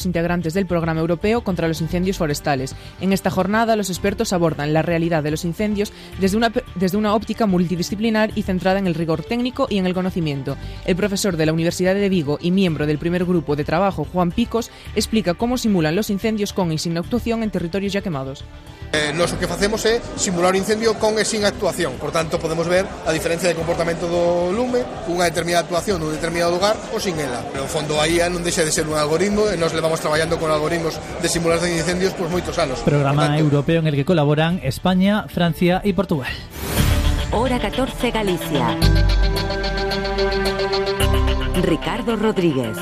integrantes del Programa Europeo contra los Incendios Forestales. En esta jornada, los expertos abordan la realidad de los incendios desde una óptica multidisciplinar y centrada en el rigor técnico y en el conocimiento. El profesor de la Universidad de Vigo y miembro del primer grupo de trabajo, Juan Picos, explica cómo simulan los incendios con y sin actuación en territorios ya quemados. Nós o que facemos é simular o incendio con e sin actuación. Por tanto, podemos ver a diferencia de comportamento do lume, unha determinada actuación nun determinado lugar ou sin ela. Pero, no fondo, aí non deixa de ser un algoritmo e nós levamos traballando con algoritmos de simulación de incendios por moitos anos. Programa europeo en el que colaboran España, Francia y Portugal. Hora 14 Galicia. Ricardo Rodríguez.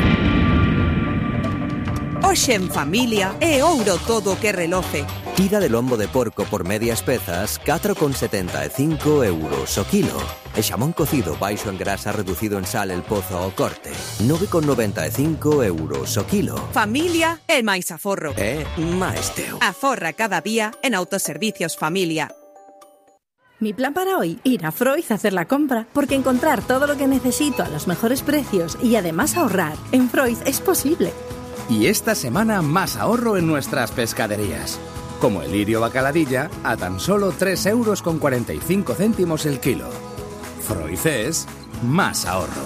Hoxe en familia é ouro todo o que reloce. Tira de lombo de porco por medias pezas, 4,75 euros o kilo. E xamón cocido baixo en grasa reducido en sal el pozo ao corte, 9,95 euros o kilo. Familia é máis aforro. É máis teu. Aforra cada día en Autoservicios Familia. Mi plan para hoy, ir a Freud a hacer la compra, porque encontrar todo lo que necesito a los mejores precios y además ahorrar en Freud es posible. Y esta semana más ahorro en nuestras pescaderías. Como el lirio bacaladilla a tan solo 3,45 euros el kilo. Freud es más ahorro.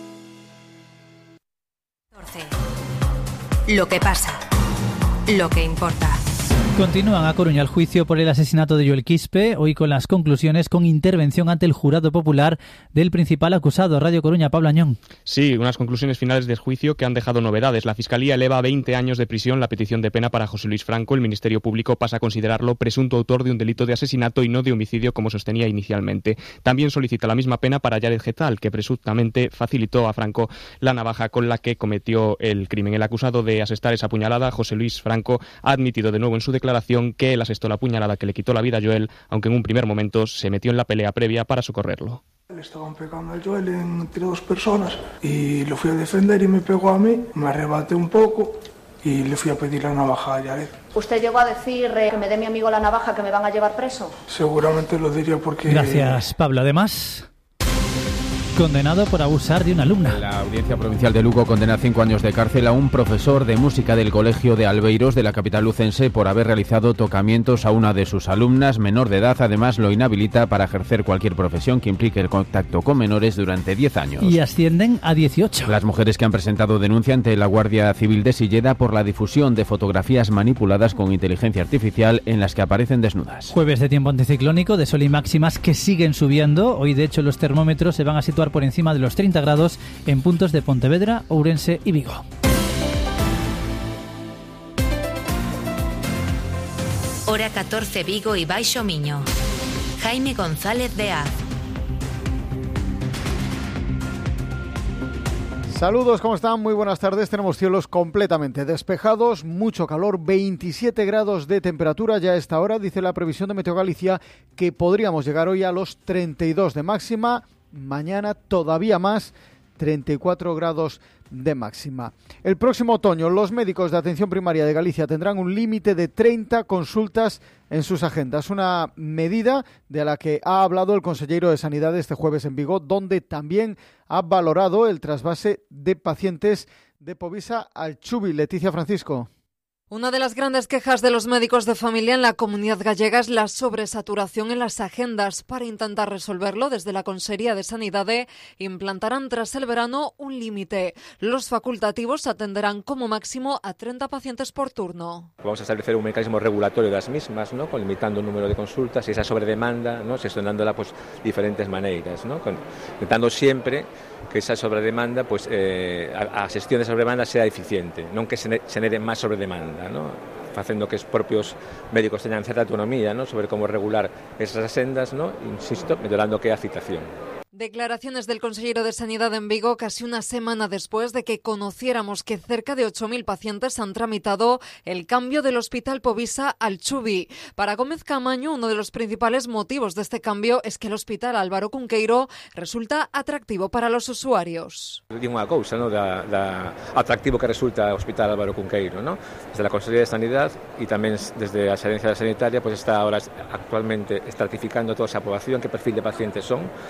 14. Lo que pasa. Lo que importa. Continúan a Coruña el juicio por el asesinato de Joel Quispe, hoy con las conclusiones con intervención ante el jurado popular del principal acusado. Radio Coruña, Pablo Añón. Sí, unas conclusiones finales del juicio que han dejado novedades. La Fiscalía eleva a 20 años de prisión la petición de pena para José Luis Franco. El Ministerio Público pasa a considerarlo presunto autor de un delito de asesinato y no de homicidio como sostenía inicialmente. También solicita la misma pena para Yared Getal, que presuntamente facilitó a Franco la navaja con la que cometió el crimen. El acusado de asestar esa puñalada, José Luis Franco, ha admitido de nuevo en su declaración que él asestó la puñalada que le quitó la vida a Joel, aunque en un primer momento se metió en la pelea previa para socorrerlo. Le estaban pegando a Joel entre dos personas y lo fui a defender y me pegó a mí, me arrebaté un poco y le fui a pedir la navaja a Yared. ¿Usted llegó a decir que me dé mi amigo la navaja, que me van a llevar preso? Seguramente lo diría porque... Gracias, Pablo. Además, condenado por abusar de una alumna. La Audiencia Provincial de Lugo condena a 5 años de cárcel a un profesor de música del Colegio de Albeiros de la capital lucense por haber realizado tocamientos a una de sus alumnas menor de edad. Además, lo inhabilita para ejercer cualquier profesión que implique el contacto con menores durante 10 años. Y ascienden a 18. Las mujeres que han presentado denuncia ante la Guardia Civil de Silleda por la difusión de fotografías manipuladas con inteligencia artificial en las que aparecen desnudas. Jueves de tiempo anticiclónico, de sol y máximas que siguen subiendo. Hoy, de hecho, los termómetros se van a situar por encima de los 30 grados en puntos de Pontevedra, Ourense y Vigo. Hora 14 Vigo y Baixo Miño. Jaime González de Az. Saludos, ¿cómo están? Muy buenas tardes. Tenemos cielos completamente despejados, mucho calor, 27 grados de temperatura ya a esta hora. Dice la previsión de Meteo Galicia que podríamos llegar hoy a los 32 de máxima. Mañana todavía más, 34 grados de máxima. El próximo otoño, los médicos de atención primaria de Galicia tendrán un límite de 30 consultas en sus agendas. Una medida de la que ha hablado el consejero de Sanidad este jueves en Vigo, donde también ha valorado el trasvase de pacientes de Povisa al Chubi. Leticia Francisco. Una de las grandes quejas de los médicos de familia en la Comunidad Gallega es la sobresaturación en las agendas. Para intentar resolverlo, desde la Consejería de Sanidade implantarán tras el verano un límite. Los facultativos atenderán como máximo a 30 pacientes por turno. Vamos a establecer un mecanismo regulatorio de las mismas, ¿no? Con limitando el número de consultas y esa sobredemanda, ¿no? Gestionándola pues diferentes maneras, ¿no? Intentando siempre que esa sobredemanda, pues a xestión de sobredemanda sea eficiente, non que se genere máis sobredemanda, ¿no? Facendo que os propios médicos teñan certa autonomía, ¿no? Sobre como regular esas asendas, ¿no? Insisto, mellorando que a citación. Declaraciones del consejero de Sanidad en Vigo casi una semana después de que conociéramos que cerca de 8.000 pacientes han tramitado el cambio del Hospital Povisa al Chubi. Para Gómez Camaño, uno de los principales motivos de este cambio es que el Hospital Álvaro Cunqueiro resulta atractivo para los usuarios. Digo unha cousa, ¿no? da atractivo que resulta o Hospital Álvaro Cunqueiro, ¿no? Desde la Consejería de Sanidad y también desde la Xerencia Sanitaria, pues está ahora actualmente estratificando toda esa población, qué perfil de pacientes son, para en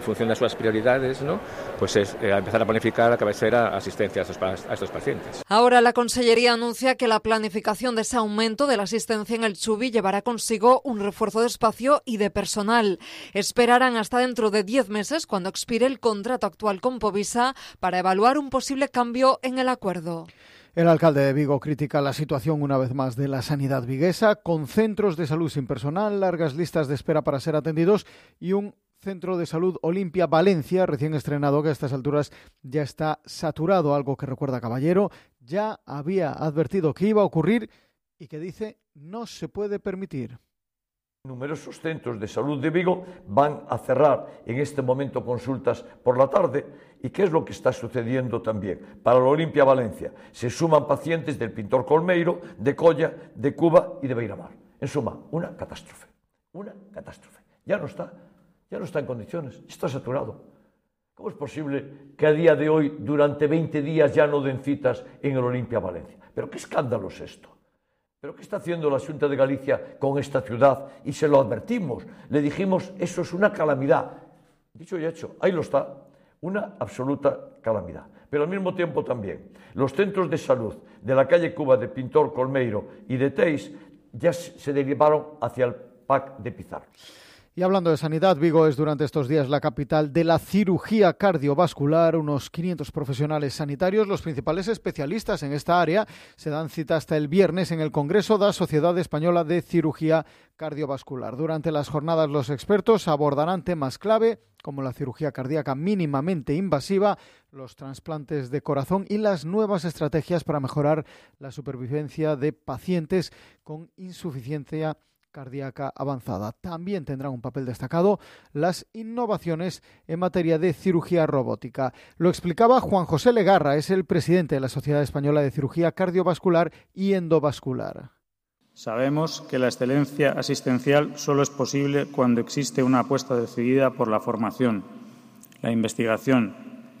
función das súas prioridades, ¿no? Pues es empezar a planificar a que vai ser a asistencia a estos pacientes. Ahora la Consellería anuncia que la planificación de ese aumento de la asistencia en el Chubi llevará consigo un refuerzo de espacio y de personal. Esperarán hasta dentro de 10 meses, cuando expire el contrato actual con Povisa, para evaluar un posible cambio en el acuerdo. El alcalde de Vigo critica la situación una vez más de la sanidad viguesa, con centros de salud sin personal, largas listas de espera para ser atendidos y un centro de salud Olimpia Valencia, recién estrenado, que a estas alturas ya está saturado, algo que recuerda Caballero, ya había advertido que iba a ocurrir y que dice no se puede permitir. Numerosos centros de salud de Vigo van a cerrar en este momento consultas por la tarde. ¿Y qué es lo que está sucediendo también? Para la Olimpia Valencia se suman pacientes del Pintor Colmeiro, de Colla, de Cuba y de Beiramar. En suma, una catástrofe. Una catástrofe. Ya no está en condiciones, está saturado. ¿Cómo es posible que a día de hoy, durante 20 días, ya no den citas en el Olimpia Valencia? ¿Pero qué escándalo es esto? ¿Pero qué está haciendo la Xunta de Galicia con esta ciudad? Y se lo advertimos, le dijimos, eso es una calamidad. Dicho y hecho, ahí lo está, una absoluta calamidad. Pero al mismo tiempo también, los centros de salud de la calle Cuba, de Pintor Colmeiro y de Teis ya se derivaron hacia el PAC de Pizarro. Y hablando de sanidad, Vigo es durante estos días la capital de la cirugía cardiovascular. Unos 500 profesionales sanitarios, los principales especialistas en esta área, se dan cita hasta el viernes en el Congreso da Sociedad Española de Cirugía Cardiovascular. Durante las jornadas, los expertos abordarán temas clave como la cirugía cardíaca mínimamente invasiva, los trasplantes de corazón y las nuevas estrategias para mejorar la supervivencia de pacientes con insuficiencia cardíaca avanzada. También tendrán un papel destacado las innovaciones en materia de cirugía robótica. Lo explicaba Juan José Legarra, es el presidente de la Sociedad Española de Cirugía Cardiovascular y Endovascular. Sabemos que la excelencia asistencial solo es posible cuando existe una apuesta decidida por la formación, la investigación,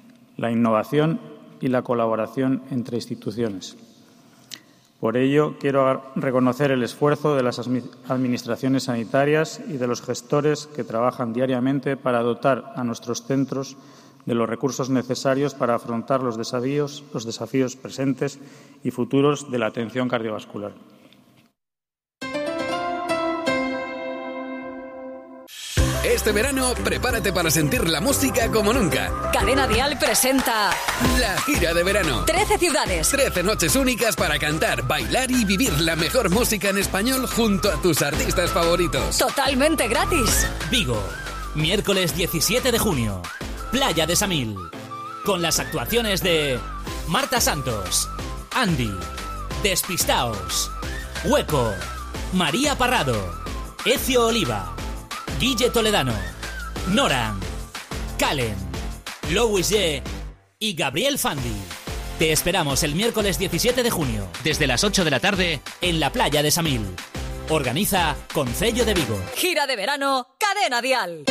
la innovación y la colaboración entre instituciones. Por ello, quiero reconocer el esfuerzo de las administraciones sanitarias y de los gestores que trabajan diariamente para dotar a nuestros centros de los recursos necesarios para afrontar los desafíos presentes y futuros de la atención cardiovascular. Este verano, prepárate para sentir la música como nunca. Cadena Dial presenta La gira de verano. 13 ciudades. 13 noches únicas para cantar, bailar y vivir la mejor música en español junto a tus artistas favoritos. Totalmente gratis. Vigo, miércoles 17 de junio. Playa de Samil. Con las actuaciones de Marta Santos, Andy, Despistaos, Hueco, María Parrado, Ezio Oliva, Guille Toledano, Noran, Calen, Louis G y Gabriel Fandi. Te esperamos el miércoles 17 de junio, desde las 8 de la tarde, en la playa de Samil. Organiza Concello de Vigo. Gira de verano, Cadena Dial.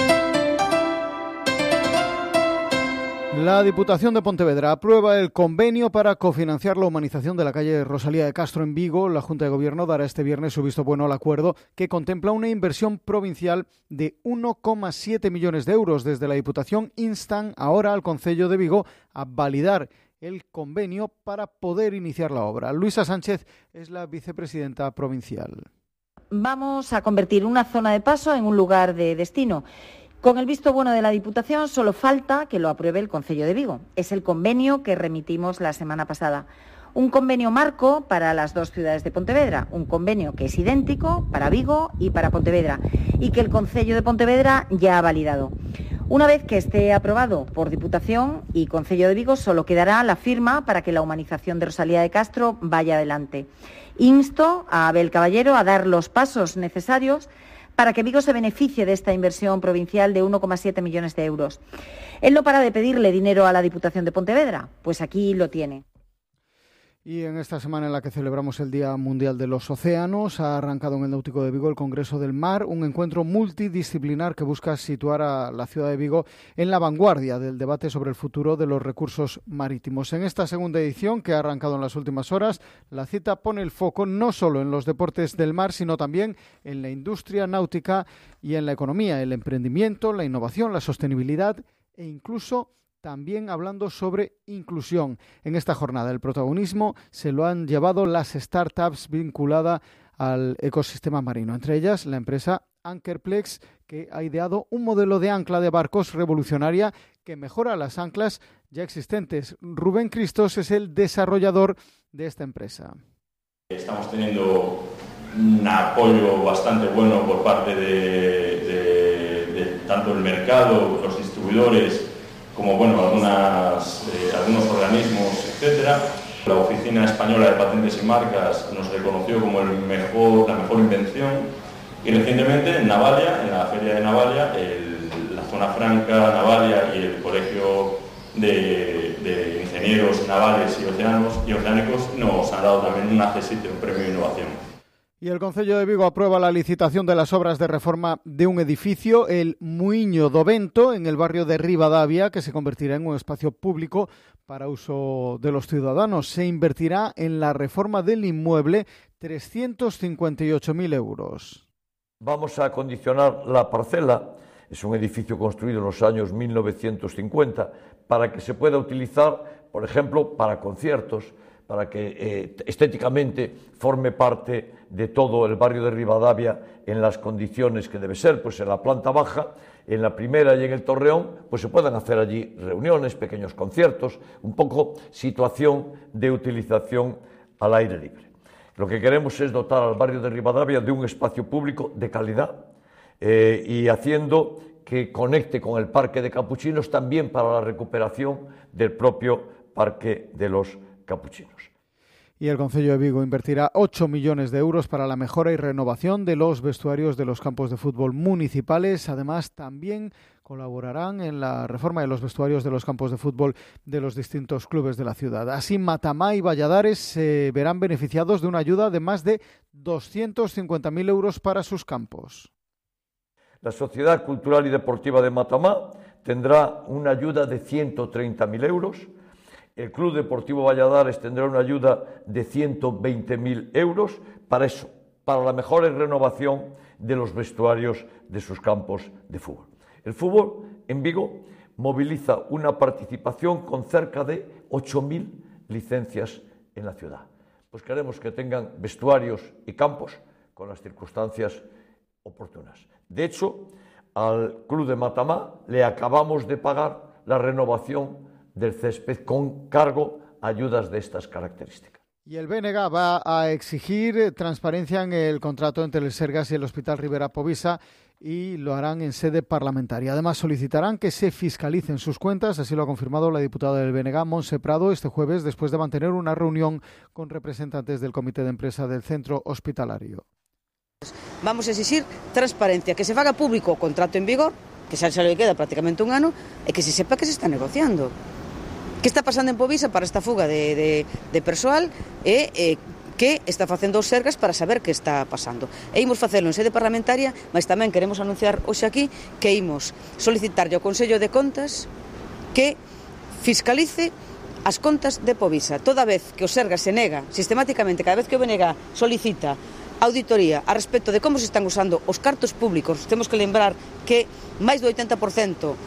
La Diputación de Pontevedra aprueba el convenio para cofinanciar la humanización de la calle Rosalía de Castro en Vigo. La Junta de Gobierno dará este viernes su visto bueno al acuerdo, que contempla una inversión provincial de 1,7 millones de euros. Desde la Diputación instan ahora al Concello de Vigo a validar el convenio para poder iniciar la obra. Luisa Sánchez es la vicepresidenta provincial. Vamos a convertir una zona de paso en un lugar de destino. Con el visto bueno de la Diputación solo falta que lo apruebe el Concello de Vigo. Es el convenio que remitimos la semana pasada. Un convenio marco para las dos ciudades de Pontevedra. Un convenio que es idéntico para Vigo y para Pontevedra y que el Concello de Pontevedra ya ha validado. Una vez que esté aprobado por Diputación y Concello de Vigo, solo quedará la firma para que la humanización de Rosalía de Castro vaya adelante. Insto a Abel Caballero a dar los pasos necesarios para que Vigo se beneficie de esta inversión provincial de 1,7 millones de euros. Él no para de pedirle dinero a la Diputación de Pontevedra, pues aquí lo tiene. Y en esta semana en la que celebramos el Día Mundial de los Océanos, ha arrancado en el Náutico de Vigo el Congreso del Mar, un encuentro multidisciplinar que busca situar a la ciudad de Vigo en la vanguardia del debate sobre el futuro de los recursos marítimos. En esta segunda edición, que ha arrancado en las últimas horas, la cita pone el foco no solo en los deportes del mar, sino también en la industria náutica y en la economía, el emprendimiento, la innovación, la sostenibilidad e incluso también hablando sobre inclusión. En esta jornada el protagonismo se lo han llevado las startups vinculadas al ecosistema marino, entre ellas la empresa Ankerplex, que ha ideado un modelo de ancla de barcos revolucionaria que mejora las anclas ya existentes. Rubén Cristos es el desarrollador de esta empresa. Estamos teniendo un apoyo bastante bueno por parte de tanto el mercado, los distribuidores, como algunos organismos, etcétera. La Oficina Española de Patentes y Marcas nos reconoció como la mejor invención, y recientemente en Navalia, en la Feria de Navalia, la Zona Franca Navalia y el Colegio de Ingenieros Navales y Oceánicos nos han dado también un ACSIT, un premio de innovación. Y el Concello de Vigo aprueba la licitación de las obras de reforma de un edificio, el Muiño do Vento, en el barrio de Ribadavia, que se convertirá en un espacio público para uso de los ciudadanos. Se invertirá en la reforma del inmueble 358.000 euros. Vamos a acondicionar la parcela, es un edificio construido en los años 1950, para que se pueda utilizar, por ejemplo, para conciertos, para que estéticamente forme parte de todo el barrio de Ribadavia en las condiciones que debe ser, pues en la planta baja, en la primera y en el Torreón, pues se puedan hacer allí reuniones, pequeños conciertos, un poco situación de utilización al aire libre. Lo que queremos es dotar al barrio de Ribadavia de un espacio público de calidad y haciendo que conecte con el Parque de Capuchinos también para la recuperación del propio Parque de los Capuchinos. Y el Concello de Vigo invertirá 8 millones de euros para la mejora y renovación de los vestuarios de los campos de fútbol municipales. Además, también colaborarán en la reforma de los vestuarios de los campos de fútbol de los distintos clubes de la ciudad. Así, Matamá y Valladares se verán beneficiados de una ayuda de más de 250.000 euros para sus campos. La Sociedad Cultural y Deportiva de Matamá tendrá una ayuda de 130.000 euros. El Club Deportivo Valladares tendrá una ayuda de 120.000 euros para eso, para la mejor renovación de los vestuarios de sus campos de fútbol. El fútbol en Vigo moviliza una participación con cerca de 8.000 licencias en la ciudad. Pues queremos que tengan vestuarios y campos con las circunstancias oportunas. De hecho, al Club de Matamá le acabamos de pagar la renovación del césped con cargo a ayudas de estas características. Y el BNG va a exigir transparencia en el contrato entre el Sergas y el Hospital Ribera Povisa y lo harán en sede parlamentaria. Además, solicitarán que se fiscalicen sus cuentas, así lo ha confirmado la diputada del BNG, Montse Prado, este jueves, después de mantener una reunión con representantes del Comité de Empresa del Centro Hospitalario. Vamos a exigir transparencia, que se faga público o contrato en vigor, que xa se le queda prácticamente un ano, e que se sepa que se está negociando. Que está pasando en Povisa para esta fuga de persoal e que está facendo os Sergas para saber que está pasando. E imos facelo en sede parlamentaria, mas tamén queremos anunciar hoxe aquí que imos solicitarlle ao Consello de Contas que fiscalice as contas de Povisa. Toda vez que o Sergas se nega sistemáticamente, cada vez que o BNG solicita auditoría a respecto de como se están usando os cartos públicos, temos que lembrar que máis do 80%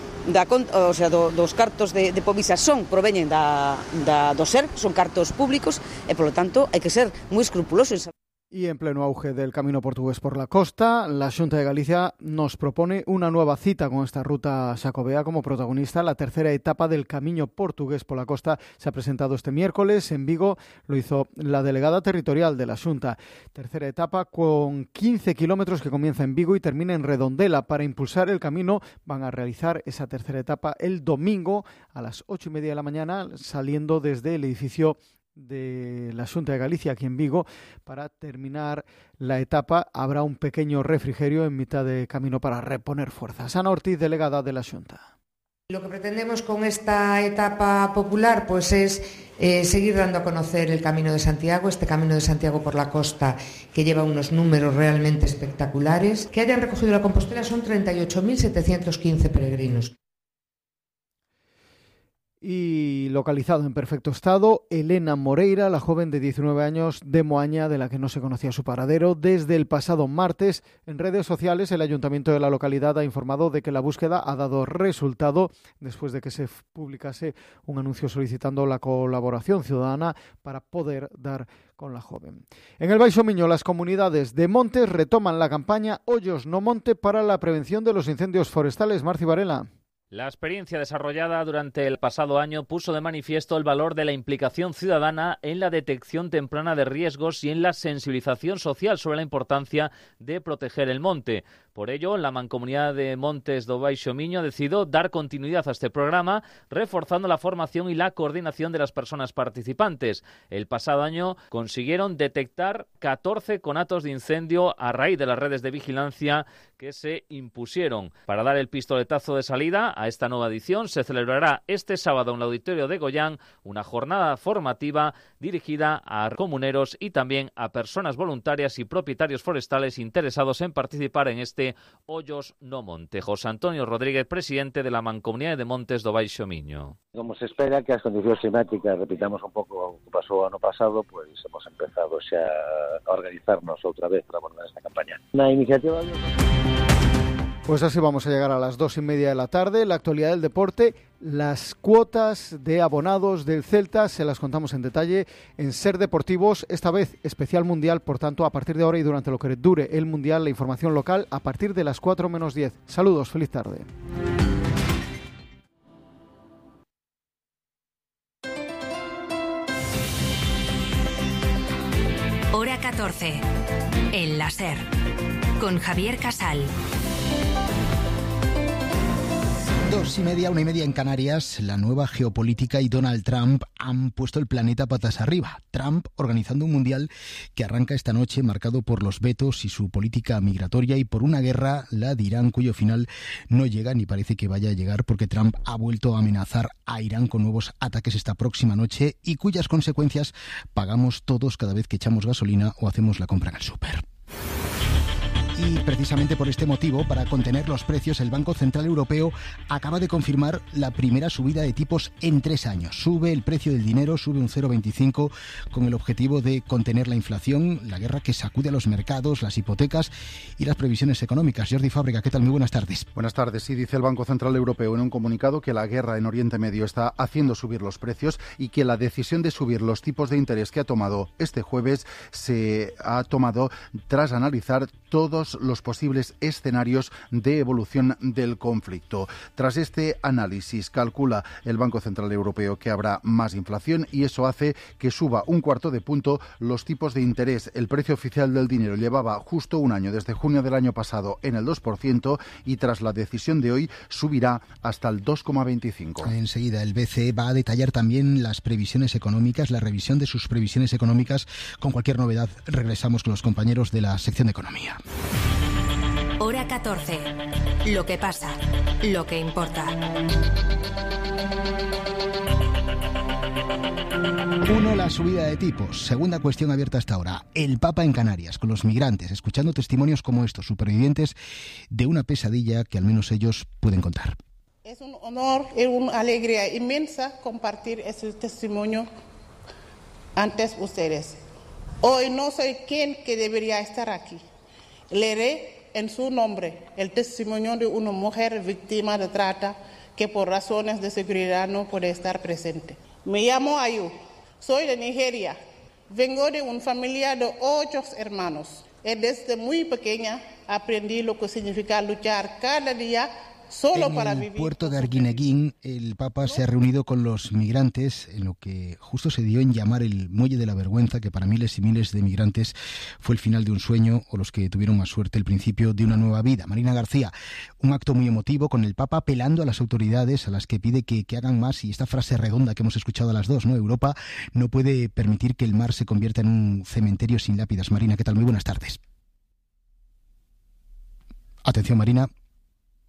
dos cartos de Povisa proveñen do SER, son cartos públicos e, polo tanto, hai que ser moi escrupulosos. Y en pleno auge del camino portugués por la costa, la Xunta de Galicia nos propone una nueva cita con esta ruta xacobea como protagonista. La tercera etapa del camino portugués por la costa se ha presentado este miércoles en Vigo, lo hizo la delegada territorial de la Xunta. Tercera etapa con 15 kilómetros que comienza en Vigo y termina en Redondela. Para impulsar el camino van a realizar esa tercera etapa el domingo a las 8:30 de la mañana, saliendo desde el edificio de la Xunta de Galicia aquí en Vigo. Para terminar la etapa habrá un pequeño refrigerio en mitad de camino para reponer fuerzas. Ana Ortiz, delegada de la Xunta. Lo que pretendemos con esta etapa popular pues es seguir dando a conocer el Camino de Santiago, este Camino de Santiago por la costa que lleva unos números realmente espectaculares. Que hayan recogido la Compostela son 38.715 peregrinos. Y localizado en perfecto estado, Elena Moreira, la joven de 19 años de Moaña, de la que no se conocía su paradero. Desde el pasado martes, en redes sociales, el ayuntamiento de la localidad ha informado de que la búsqueda ha dado resultado después de que se publicase un anuncio solicitando la colaboración ciudadana para poder dar con la joven. En el Baixo Miño, las comunidades de montes retoman la campaña Ollos no monte para la prevención de los incendios forestales. Marci Varela. La experiencia desarrollada durante el pasado año puso de manifiesto el valor de la implicación ciudadana en la detección temprana de riesgos y en la sensibilización social sobre la importancia de proteger el monte. Por ello, la Mancomunidad de Montes do Baixo Miño ha decidido dar continuidad a este programa, reforzando la formación y la coordinación de las personas participantes. El pasado año consiguieron detectar 14 conatos de incendio a raíz de las redes de vigilancia que se impusieron. Para dar el pistoletazo de salida a esta nueva edición, se celebrará este sábado en el Auditorio de Goián una jornada formativa dirigida a comuneros y también a personas voluntarias y propietarios forestales interesados en participar en este Ollos no monte. José Antonio Rodríguez, presidente de la Mancomunidade de Montes do Baixo Miño. Como se espera que as condicións climáticas repitamos un pouco o que pasou ano pasado, pois hemos empezado xa a organizarnos outra vez para abordar esta campaña. Na iniciativa Pues así vamos a llegar a las 2:30 de la tarde. La actualidad del deporte, las cuotas de abonados del Celta, se las contamos en detalle en Ser Deportivos, esta vez especial mundial, por tanto, a partir de ahora y durante lo que dure el mundial, la información local a partir de las 4 menos 10. Saludos, feliz tarde. Hora 14, en la Ser, con Javier Casal. 2:30, 1:30 en Canarias. La nueva geopolítica y Donald Trump han puesto el planeta patas arriba. Trump organizando un mundial que arranca esta noche marcado por los vetos y su política migratoria y por una guerra, la de Irán, cuyo final no llega ni parece que vaya a llegar porque Trump ha vuelto a amenazar a Irán con nuevos ataques esta próxima noche y cuyas consecuencias pagamos todos cada vez que echamos gasolina o hacemos la compra en el súper. Y precisamente por este motivo, para contener los precios, el Banco Central Europeo acaba de confirmar la primera subida de tipos en 3 años. Sube el precio del dinero, sube un 0,25 con el objetivo de contener la inflación, la guerra que sacude a los mercados, las hipotecas y las previsiones económicas. Jordi Fábrega, ¿qué tal? Muy buenas tardes. Buenas tardes. Sí, dice el Banco Central Europeo en un comunicado que la guerra en Oriente Medio está haciendo subir los precios y que la decisión de subir los tipos de interés que ha tomado este jueves se ha tomado tras analizar todos los posibles escenarios de evolución del conflicto. Tras este análisis, calcula el Banco Central Europeo que habrá más inflación y eso hace que suba 1/4 de punto los tipos de interés. El precio oficial del dinero llevaba justo un año, desde junio del año pasado, en el 2% y tras la decisión de hoy subirá hasta el 2,25. Enseguida el BCE va a detallar también las previsiones económicas, la revisión de sus previsiones económicas. Con cualquier novedad regresamos con los compañeros de la sección de Economía. Hora 14. Lo que pasa, lo que importa. 1. La subida de tipos. Segunda cuestión abierta hasta ahora. El Papa en Canarias, con los migrantes, escuchando testimonios como estos, supervivientes de una pesadilla que al menos ellos pueden contar. Es un honor y una alegría inmensa compartir ese testimonio ante ustedes. Hoy no soy quien que debería estar aquí. Leeré en su nombre el testimonio de una mujer víctima de trata que por razones de seguridad no puede estar presente. Me llamo Ayu, soy de Nigeria, vengo de una familia de 8 hermanos y desde muy pequeña aprendí lo que significa luchar cada día solo para vivir. En el puerto de Arguineguín, el Papa se ha reunido con los migrantes en lo que justo se dio en llamar el Muelle de la Vergüenza, que para miles y miles de migrantes fue el final de un sueño, o los que tuvieron más suerte, el principio de una nueva vida. Marina García, un acto muy emotivo con el Papa apelando a las autoridades a las que pide que hagan más, y esta frase redonda que hemos escuchado a las dos, ¿no? Europa no puede permitir que el mar se convierta en un cementerio sin lápidas. Marina, ¿qué tal? Muy buenas tardes. Atención, Marina.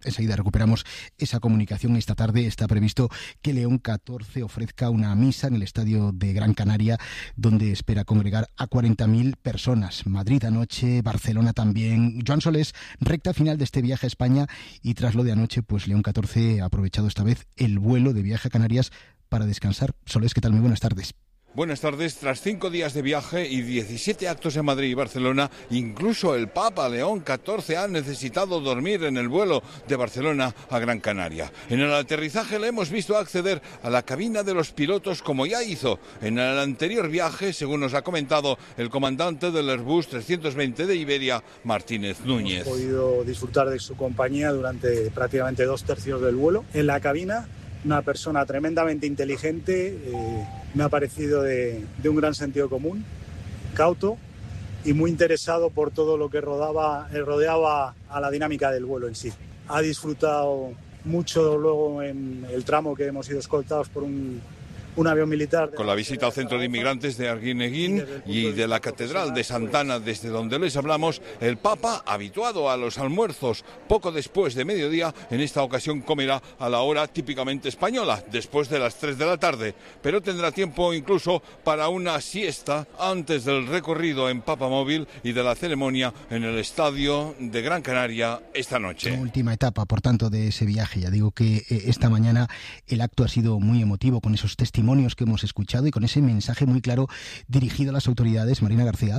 Enseguida recuperamos esa comunicación. Esta tarde está previsto que León XIV ofrezca una misa en el estadio de Gran Canaria, donde espera congregar a 40.000 personas. Madrid anoche, Barcelona también. Joan Solés, recta final de este viaje a España, y tras lo de anoche, pues León XIV ha aprovechado esta vez el vuelo de viaje a Canarias para descansar. Solés, ¿qué tal? Muy buenas tardes. Buenas tardes. Tras 5 días de viaje y 17 actos en Madrid y Barcelona, incluso el Papa León XIV ha necesitado dormir en el vuelo de Barcelona a Gran Canaria. En el aterrizaje le hemos visto acceder a la cabina de los pilotos, como ya hizo en el anterior viaje, según nos ha comentado el comandante del Airbus 320 de Iberia, Martínez Núñez. Hemos podido disfrutar de su compañía durante prácticamente 2/3 del vuelo. En la cabina, una persona tremendamente inteligente, me ha parecido de un gran sentido común, cauto y muy interesado por todo lo que rodeaba a la dinámica del vuelo en sí. Ha disfrutado mucho luego en el tramo que hemos sido escoltados por un avión militar. Con la visita al centro de inmigrantes de Arguineguín y de la Catedral de Santana, desde donde les hablamos, el Papa, habituado a los almuerzos poco después de mediodía, en esta ocasión comerá a la hora típicamente española, después de las 3 de la tarde, pero tendrá tiempo incluso para una siesta antes del recorrido en Papamóvil y de la ceremonia en el estadio de Gran Canaria esta noche. La última etapa, por tanto, de ese viaje. Ya digo que esta mañana el acto ha sido muy emotivo, con esos testimonios que hemos escuchado y con ese mensaje muy claro dirigido a las autoridades. Marina García.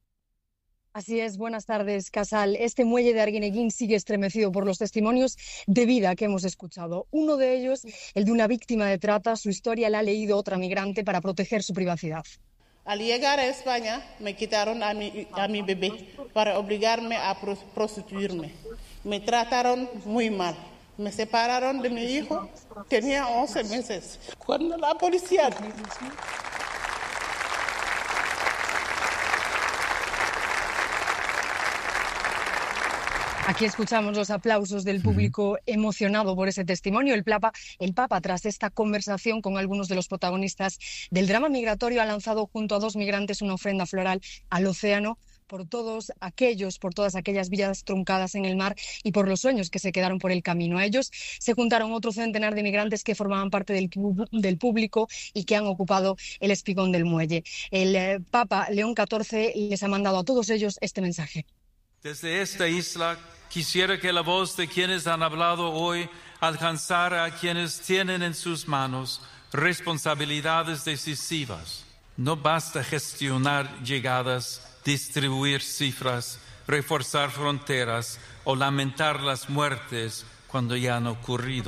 Así es, buenas tardes, Casal. Este muelle de Arguineguín sigue estremecido por los testimonios de vida que hemos escuchado. Uno de ellos, el de una víctima de trata. Su historia la ha leído otra migrante para proteger su privacidad. Al llegar a España, me quitaron a mi bebé para obligarme a prostituirme. Me trataron muy mal. Me separaron de mi hijo, tenía 11 meses. Cuando la policía... Aquí escuchamos los aplausos del público emocionado por ese testimonio. El Papa, tras esta conversación con algunos de los protagonistas del drama migratorio, ha lanzado junto a 2 migrantes una ofrenda floral al océano por todas aquellas vidas truncadas en el mar y por los sueños que se quedaron por el camino. A ellos se juntaron otro centenar de migrantes que formaban parte del público y que han ocupado el espigón del muelle. El Papa León XIV les ha mandado a todos ellos este mensaje. Desde esta isla quisiera que la voz de quienes han hablado hoy alcanzara a quienes tienen en sus manos responsabilidades decisivas. No basta gestionar llegadas, distribuir cifras, reforzar fronteras o lamentar las muertes cuando ya han ocurrido.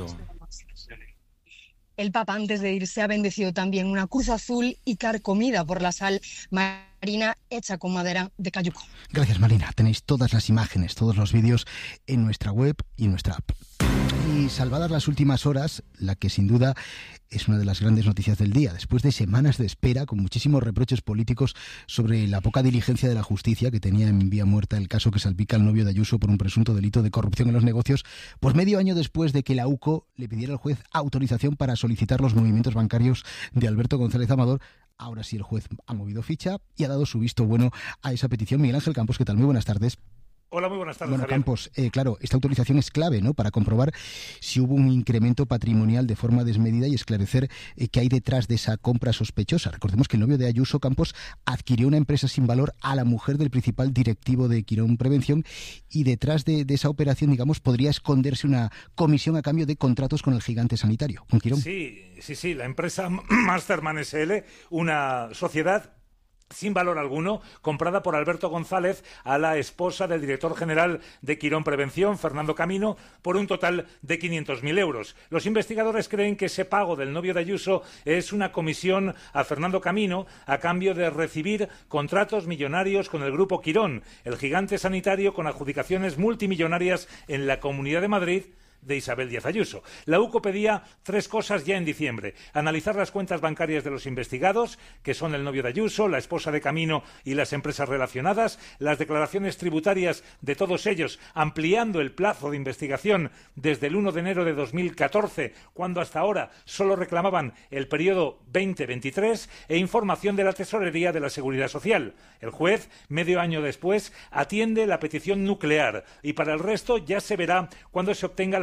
El Papa, antes de irse, ha bendecido también una cruz azul y carcomida por la sal marina hecha con madera de cayuco. Gracias, Marina. Tenéis todas las imágenes, todos los vídeos en nuestra web y en nuestra app. Y salvadas las últimas horas, la que sin duda es una de las grandes noticias del día, después de semanas de espera con muchísimos reproches políticos sobre la poca diligencia de la justicia, que tenía en vía muerta el caso que salpica al novio de Ayuso por un presunto delito de corrupción en los negocios, pues medio año después de que la UCO le pidiera al juez autorización para solicitar los movimientos bancarios de Alberto González Amador, ahora sí el juez ha movido ficha y ha dado su visto bueno a esa petición. Miguel Ángel Campos, ¿qué tal? Muy buenas tardes. Hola, muy buenas tardes, Bueno, Javier. Campos, claro, esta autorización es clave, ¿no?, para comprobar si hubo un incremento patrimonial de forma desmedida y esclarecer qué hay detrás de esa compra sospechosa. Recordemos que el novio de Ayuso, Campos, adquirió una empresa sin valor a la mujer del principal directivo de Quirón Prevención, y detrás de esa operación, digamos, podría esconderse una comisión a cambio de contratos con el gigante sanitario, con Quirón. Sí, la empresa Masterman SL, una sociedad sin valor alguno, comprada por Alberto González a la esposa del director general de Quirón Prevención, Fernando Camino, por un total de 500.000 euros. Los investigadores creen que ese pago del novio de Ayuso es una comisión a Fernando Camino a cambio de recibir contratos millonarios con el grupo Quirón, el gigante sanitario con adjudicaciones multimillonarias en la Comunidad de Madrid de Isabel Díaz Ayuso. La UCO pedía 3 cosas ya en diciembre: analizar las cuentas bancarias de los investigados, que son el novio de Ayuso, la esposa de Camino y las empresas relacionadas, las declaraciones tributarias de todos ellos, ampliando el plazo de investigación desde el 1 de enero de 2014, cuando hasta ahora solo reclamaban el periodo 2023, e información de la Tesorería de la Seguridad Social. El juez, medio año después, atiende la petición nuclear, y para el resto ya se verá cuando se obtenga la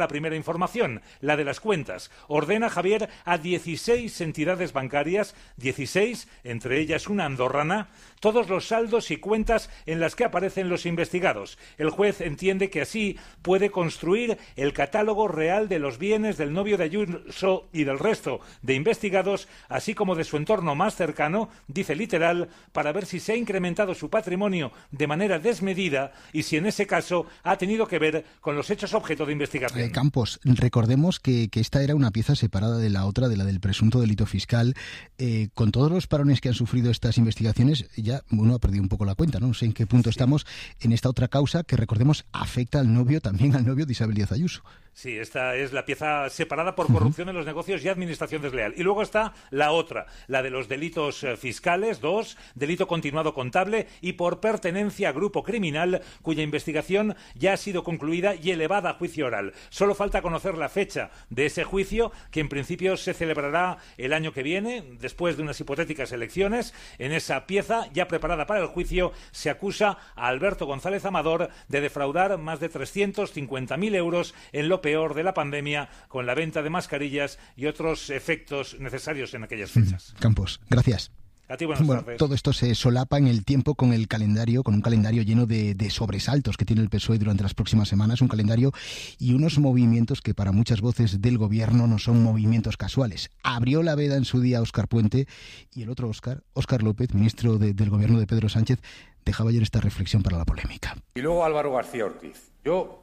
la primera información, la de las cuentas. Ordena Javier a 16 entidades bancarias, 16, entre ellas una andorrana, todos los saldos y cuentas en las que aparecen los investigados. El juez entiende que así puede construir el catálogo real de los bienes del novio de Ayuso y del resto de investigados, así como de su entorno más cercano, dice literal, para ver si se ha incrementado su patrimonio de manera desmedida y si en ese caso ha tenido que ver con los hechos objeto de investigación. Campos, recordemos que esta era una pieza separada de la otra, de la del presunto delito fiscal. Con todos los parones que han sufrido estas investigaciones, ya uno ha perdido un poco la cuenta, ¿no? No sé en qué punto estamos en esta otra causa que, recordemos, afecta al novio, también al novio de Isabel Díaz Ayuso. Sí, esta es la pieza separada por corrupción en los negocios y administración desleal. Y luego está la otra, la de los delitos fiscales, 2, delito continuado contable y por pertenencia a grupo criminal, cuya investigación ya ha sido concluida y elevada a juicio oral. Solo falta conocer la fecha de ese juicio, que en principio se celebrará el año que viene, después de unas hipotéticas elecciones. En esa pieza, ya preparada para el juicio, se acusa a Alberto González Amador de defraudar más de 350.000 euros en lo peor de la pandemia, con la venta de mascarillas y otros efectos necesarios en aquellas fechas. Campos, gracias. A ti, buenas tardes. Todo esto se solapa en el tiempo con el calendario, con un calendario lleno de sobresaltos que tiene el PSOE durante las próximas semanas, un calendario y unos movimientos que para muchas voces del gobierno no son movimientos casuales. Abrió la veda en su día Óscar Puente y el otro Óscar López, ministro del gobierno de Pedro Sánchez, dejaba ayer esta reflexión para la polémica. Y luego Álvaro García Ortiz. Yo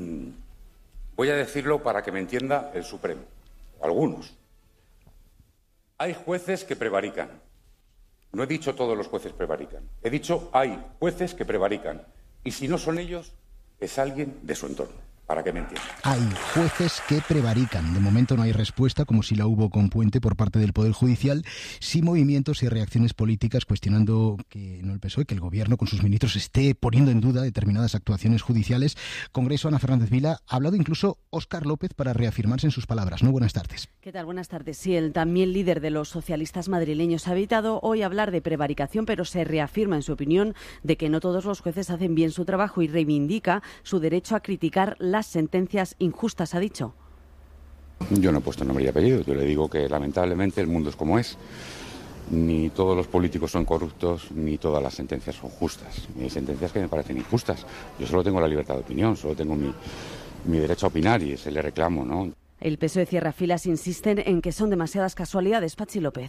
voy a decirlo para que me entienda el Supremo, o algunos. Hay jueces que prevarican. No he dicho todos los jueces prevarican. He dicho hay jueces que prevarican. Y si no son ellos, es alguien de su entorno, para que me entiendan. Hay jueces que prevarican. De momento no hay respuesta, como si la hubo con Puente por parte del Poder Judicial. Sí movimientos y reacciones políticas cuestionando que no el PSOE, que el Gobierno con sus ministros esté poniendo en duda determinadas actuaciones judiciales. Congreso, Ana Fernández Vila. Ha hablado incluso Óscar López para reafirmarse en sus palabras. ¿No? Buenas tardes. ¿Qué tal? Buenas tardes. Sí, el también líder de los socialistas madrileños ha evitado hoy hablar de prevaricación, pero se reafirma en su opinión de que no todos los jueces hacen bien su trabajo y reivindica su derecho a criticar las sentencias injustas, ha dicho. Yo no he puesto nombre y apellido. Yo le digo que lamentablemente el mundo es como es. Ni todos los políticos son corruptos, ni todas las sentencias son justas. Hay sentencias que me parecen injustas. Yo solo tengo la libertad de opinión, solo tengo mi derecho a opinar y ese le reclamo, ¿no? El PSOE cierra filas, insisten en que son demasiadas casualidades. Pachi López.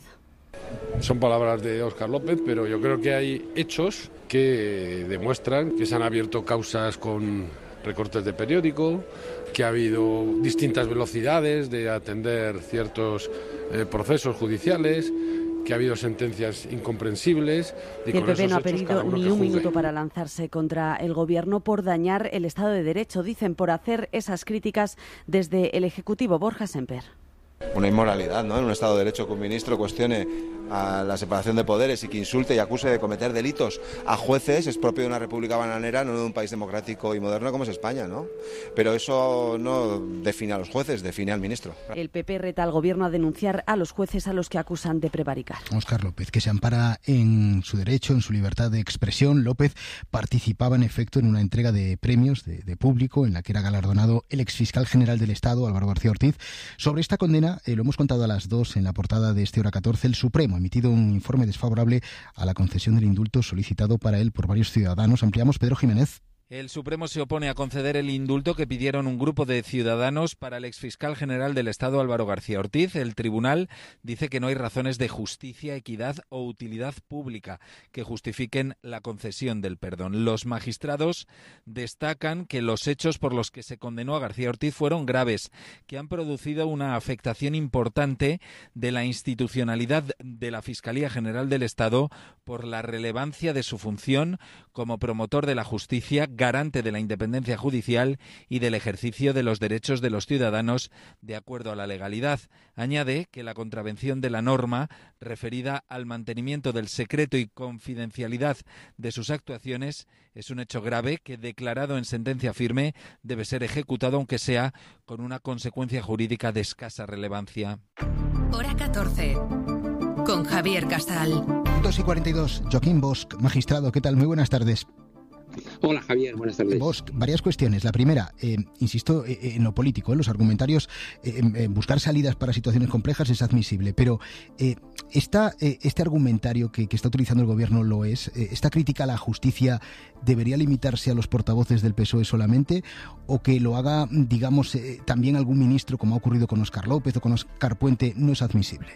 Son palabras de Óscar López, pero yo creo que hay hechos que demuestran que se han abierto causas con recortes de periódico, que ha habido distintas velocidades de atender ciertos procesos judiciales, que ha habido sentencias incomprensibles. Y el PP no ha pedido ni un minuto para lanzarse contra el Gobierno por dañar el Estado de Derecho, dicen, por hacer esas críticas desde el Ejecutivo. Borja Semper. Una inmoralidad, ¿no? En un Estado de Derecho que un ministro cuestione a la separación de poderes y que insulte y acuse de cometer delitos a jueces es propio de una república bananera, no de un país democrático y moderno como es España, ¿no? Pero eso no define a los jueces, define al ministro. El PP reta al Gobierno a denunciar a los jueces a los que acusan de prevaricar. Óscar López, que se ampara en su derecho, en su libertad de expresión. López participaba en efecto en una entrega de premios de público en la que era galardonado el exfiscal general del Estado, Álvaro García Ortiz. Sobre esta condena, lo hemos contado a las 2 en la portada de este Hora 14, el Supremo ha emitido un informe desfavorable a la concesión del indulto solicitado para él por varios ciudadanos. Ampliamos, Pedro Jiménez. El Supremo se opone a conceder el indulto que pidieron un grupo de ciudadanos para el exfiscal general del Estado, Álvaro García Ortiz. El tribunal dice que no hay razones de justicia, equidad o utilidad pública que justifiquen la concesión del perdón. Los magistrados destacan que los hechos por los que se condenó a García Ortiz fueron graves, que han producido una afectación importante de la institucionalidad de la Fiscalía General del Estado por la relevancia de su función como promotor de la justicia, garante de la independencia judicial y del ejercicio de los derechos de los ciudadanos de acuerdo a la legalidad. Añade que la contravención de la norma referida al mantenimiento del secreto y confidencialidad de sus actuaciones es un hecho grave que, declarado en sentencia firme, debe ser ejecutado aunque sea con una consecuencia jurídica de escasa relevancia. Hora 14. Con Javier Casal. 2:42. Joaquín Bosch, magistrado, ¿qué tal? Muy buenas tardes. Hola Javier, buenas tardes. Bosch, varias cuestiones. La primera, insisto en lo político, en los argumentarios, buscar salidas para situaciones complejas es admisible, pero este argumentario que está utilizando el gobierno lo es. ¿Esta crítica a la justicia debería limitarse a los portavoces del PSOE solamente, o que lo haga, digamos, también algún ministro, como ha ocurrido con Óscar López o con Óscar Puente, no es admisible?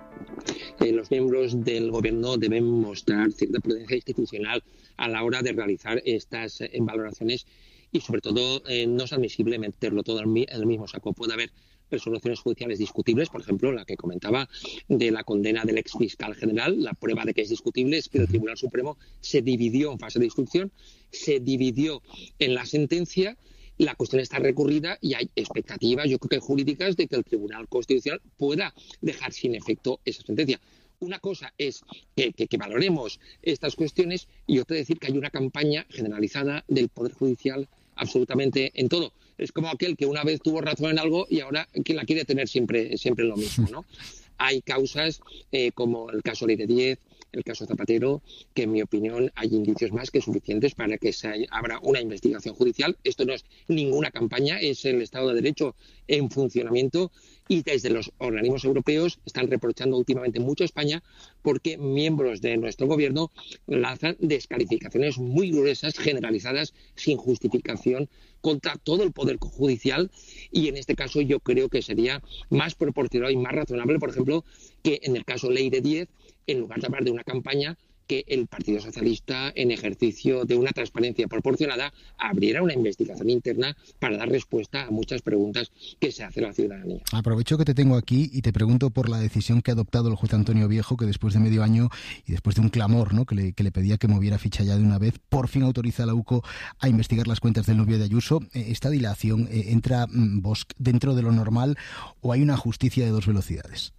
Los miembros del Gobierno deben mostrar cierta prudencia institucional a la hora de realizar estas valoraciones y, sobre todo, no es admisible meterlo todo en el mismo saco. Puede haber resoluciones judiciales discutibles, por ejemplo, la que comentaba de la condena del exfiscal general. La prueba de que es discutible es que el Tribunal Supremo se dividió en fase de instrucción, se dividió en la sentencia. La cuestión está recurrida y hay expectativas, yo creo que jurídicas, de que el Tribunal Constitucional pueda dejar sin efecto esa sentencia. Una cosa es que valoremos estas cuestiones y otra decir que hay una campaña generalizada del Poder Judicial absolutamente en todo. Es como aquel que una vez tuvo razón en algo y ahora que la quiere tener siempre lo mismo, ¿no? Hay causas como el caso Ley de 10, el caso Zapatero, que en mi opinión hay indicios más que suficientes para que abra una investigación judicial. Esto no es ninguna campaña, es el Estado de Derecho en funcionamiento, y desde los organismos europeos están reprochando últimamente mucho a España porque miembros de nuestro gobierno lanzan descalificaciones muy gruesas, generalizadas, sin justificación, contra todo el poder judicial, y en este caso yo creo que sería más proporcional y más razonable, por ejemplo, que en el caso Ley de 10, en lugar de hablar de una campaña, que el Partido Socialista, en ejercicio de una transparencia proporcionada, abriera una investigación interna para dar respuesta a muchas preguntas que se hace la ciudadanía. Aprovecho que te tengo aquí y te pregunto por la decisión que ha adoptado el juez Antonio Viejo, que después de medio año y después de un clamor, ¿no?, que le pedía que moviera ficha ya de una vez, por fin autoriza a la UCO a investigar las cuentas del novio de Ayuso. ¿Esta dilación entra Bosch dentro de lo normal o hay una justicia de dos velocidades?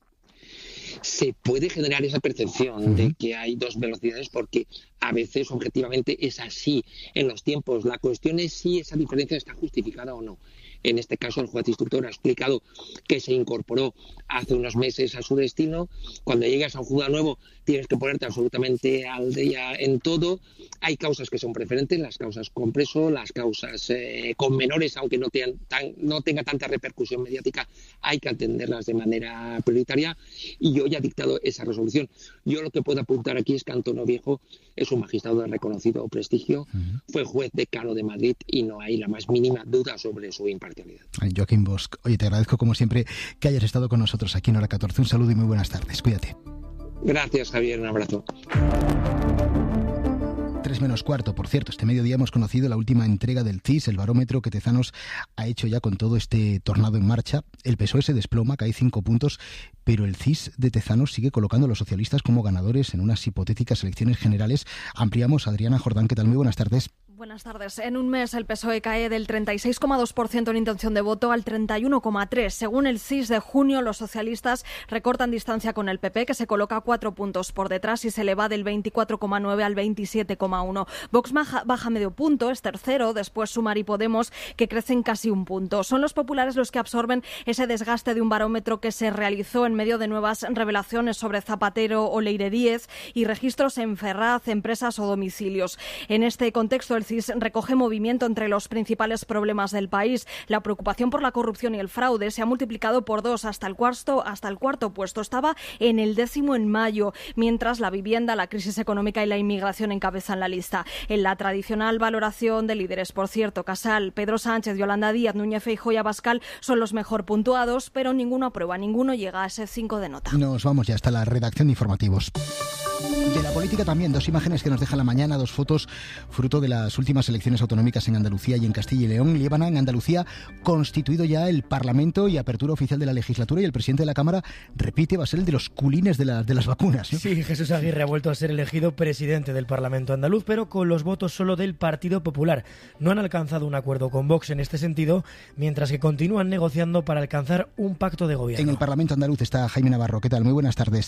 Se puede generar esa percepción de que hay dos velocidades porque a veces objetivamente es así en los tiempos. La cuestión es si esa diferencia está justificada o no. En este caso, el juez instructor ha explicado que se incorporó hace unos meses a su destino. Cuando llegas a un juzgado nuevo, tienes que ponerte absolutamente al día en todo. Hay causas que son preferentes, las causas con preso, las causas con menores, aunque no tenga tanta repercusión mediática, hay que atenderlas de manera prioritaria. Y hoy ha dictado esa resolución. Yo lo que puedo apuntar aquí es que Antonio Viejo es un magistrado de reconocido prestigio, fue juez decano de Madrid y no hay la más mínima duda sobre su imparcialidad. Joaquín Bosch, oye, te agradezco como siempre que hayas estado con nosotros aquí en Hora 14. Un saludo y muy buenas tardes. Cuídate. Gracias, Javier. Un abrazo. 3 menos cuarto. Por cierto, este mediodía hemos conocido la última entrega del CIS, el barómetro que Tezanos ha hecho ya con todo este tornado en marcha. El PSOE se desploma, cae 5 puntos, pero el CIS de Tezanos sigue colocando a los socialistas como ganadores en unas hipotéticas elecciones generales. Ampliamos. Adriana Jordán, ¿qué tal? Muy buenas tardes. Buenas tardes. En un mes el PSOE cae del 36,2% en intención de voto al 31,3%. Según el CIS de junio, los socialistas recortan distancia con el PP, que se coloca 4 puntos por detrás y se le va del 24,9 al 27,1. Vox baja medio punto, es tercero, después Sumar y Podemos, que crecen casi un punto. Son los populares los que absorben ese desgaste de un barómetro que se realizó en medio de nuevas revelaciones sobre Zapatero o Ley de 10 y registros en Ferraz, empresas o domicilios. En este contexto, el CIS recoge movimiento entre los principales problemas del país. La preocupación por la corrupción y el fraude se ha multiplicado por 2 hasta el cuarto puesto. Estaba en el 10º en mayo, mientras la vivienda, la crisis económica y la inmigración encabezan la lista. En la tradicional valoración de líderes, por cierto, Casal, Pedro Sánchez, Yolanda Díaz, Núñez Feijóo y Abascal son los mejor puntuados, pero ninguno aprueba, ninguno llega a ese 5 de nota. Nos vamos ya hasta la redacción de informativos. De la política también, 2 imágenes que nos deja la mañana, 2 fotos fruto de las últimas elecciones autonómicas en Andalucía y en Castilla y León. Líbana, en Andalucía, constituido ya el Parlamento y apertura oficial de la legislatura, y el presidente de la Cámara repite, va a ser el de los culines de las vacunas, ¿no? Sí, Jesús Aguirre ha vuelto a ser elegido presidente del Parlamento andaluz, pero con los votos solo del Partido Popular. No han alcanzado un acuerdo con Vox en este sentido, mientras que continúan negociando para alcanzar un pacto de gobierno. En el Parlamento andaluz está Jaime Navarro. ¿Qué tal? Muy buenas tardes.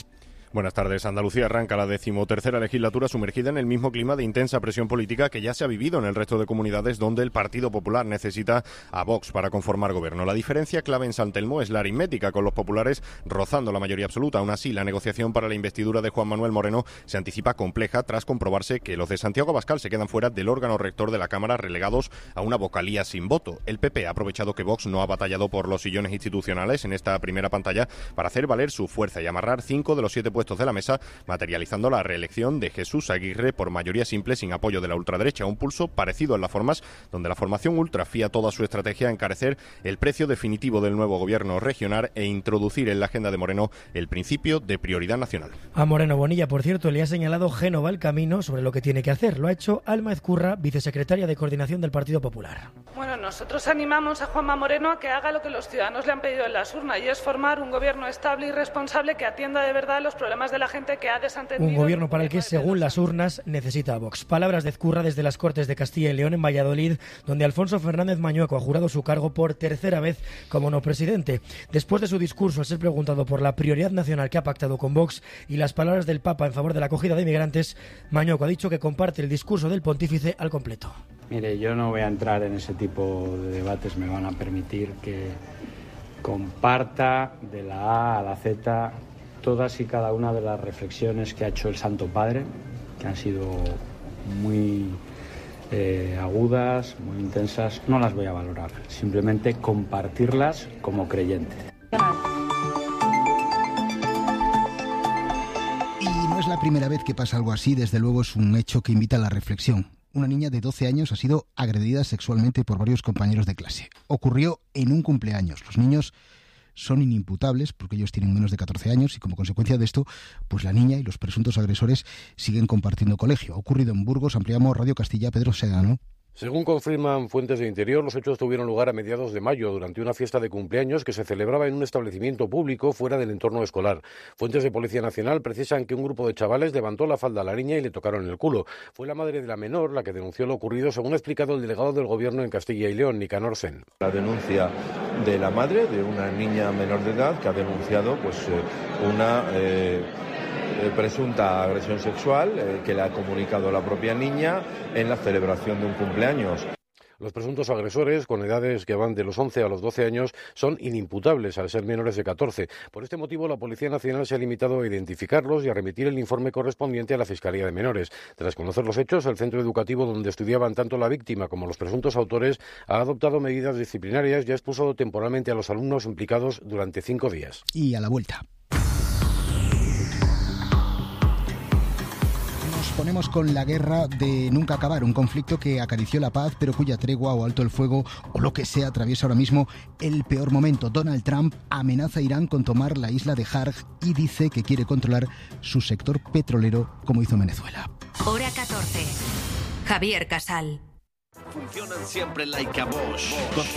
Buenas tardes. Andalucía arranca la 13ª legislatura sumergida en el mismo clima de intensa presión política que ya se ha vivido en el resto de comunidades donde el Partido Popular necesita a Vox para conformar gobierno. La diferencia clave en San Telmo es la aritmética, con los populares rozando la mayoría absoluta. Aún así, la negociación para la investidura de Juan Manuel Moreno se anticipa compleja tras comprobarse que los de Santiago Abascal se quedan fuera del órgano rector de la Cámara, relegados a una vocalía sin voto. El PP ha aprovechado que Vox no ha batallado por los sillones institucionales en esta primera pantalla para hacer valer su fuerza y amarrar 5 de los 7 puestos de la mesa, materializando la reelección de Jesús Aguirre por mayoría simple sin apoyo de la ultraderecha, un pulso parecido en las formas, donde la formación ultra fía toda su estrategia a encarecer el precio definitivo del nuevo gobierno regional e introducir en la agenda de Moreno el principio de prioridad nacional. A Moreno Bonilla, por cierto, le ha señalado Génova el camino sobre lo que tiene que hacer. Lo ha hecho Alma Ezcurra, vicesecretaria de Coordinación del Partido Popular. Bueno, nosotros animamos a Juanma Moreno a que haga lo que los ciudadanos le han pedido en las urnas, y es formar un gobierno estable y responsable que atienda de verdad los problemas de la gente que ha desentendido. Un gobierno para el que, según las urnas, necesita a Vox. Palabras de Ezcurra desde las Cortes de Castilla y León en Valladolid, donde Alfonso Fernández Mañueco ha jurado su cargo por tercera vez como no presidente. Después de su discurso, al ser preguntado por la prioridad nacional que ha pactado con Vox y las palabras del Papa en favor de la acogida de inmigrantes, Mañueco ha dicho que comparte el discurso del pontífice al completo. Mire, yo no voy a entrar en ese tipo de debates, me van a permitir que comparta de la A a la Z todas y cada una de las reflexiones que ha hecho el Santo Padre, que han sido muy agudas, muy intensas. No las voy a valorar, simplemente compartirlas como creyente. Y no es la primera vez que pasa algo así, desde luego es un hecho que invita a la reflexión. Una niña de 12 años ha sido agredida sexualmente por varios compañeros de clase. Ocurrió en un cumpleaños. Los niños son inimputables porque ellos tienen menos de 14 años y como consecuencia de esto, pues la niña y los presuntos agresores siguen compartiendo colegio. Ha ocurrido en Burgos. Ampliamos Radio Castilla. Pedro Sedano. Según confirman fuentes de Interior, los hechos tuvieron lugar a mediados de mayo durante una fiesta de cumpleaños que se celebraba en un establecimiento público fuera del entorno escolar. Fuentes de Policía Nacional precisan que un grupo de chavales levantó la falda a la niña y le tocaron el culo. Fue la madre de la menor la que denunció lo ocurrido, según ha explicado el delegado del Gobierno en Castilla y León, Nicanor Sen. La denuncia de la madre de una niña menor de edad que ha denunciado una presunta agresión sexual que le ha comunicado la propia niña en la celebración de un cumpleaños. Los presuntos agresores, con edades que van de los 11 a los 12 años, son inimputables al ser menores de 14. Por este motivo, la Policía Nacional se ha limitado a identificarlos y a remitir el informe correspondiente a la Fiscalía de Menores. Tras conocer los hechos, el centro educativo donde estudiaban tanto la víctima como los presuntos autores ha adoptado medidas disciplinarias y ha expulsado temporalmente a los alumnos implicados durante 5 días. Y a la vuelta. Ponemos con la guerra de nunca acabar, un conflicto que acarició la paz, pero cuya tregua o alto el fuego o lo que sea atraviesa ahora mismo el peor momento. Donald Trump amenaza a Irán con tomar la isla de Harg y dice que quiere controlar su sector petrolero como hizo Venezuela. Hora 14. Javier Casal. Funcionan siempre like a Bosch.